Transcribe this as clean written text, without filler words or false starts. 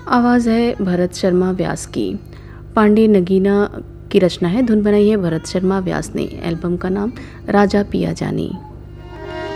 आवाज़ है भरत शर्मा व्यास की। पांडे नगीना की रचना है, धुन बनाई है भरत शर्मा व्यास ने। एल्बम का नाम राजा पिया जानी।